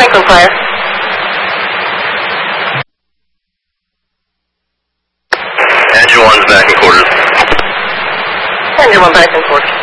open fire. Engine 1's back in quarters. Engine 1 back in quarters.